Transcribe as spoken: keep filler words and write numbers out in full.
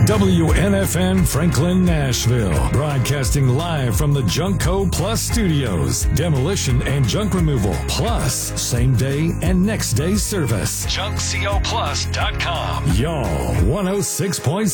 W N F N Franklin, Nashville. Broadcasting live from the Junkco Plus Studios. Demolition and junk removal. Plus, same day and next day service. junk co plus dot com. Y'all, one oh six point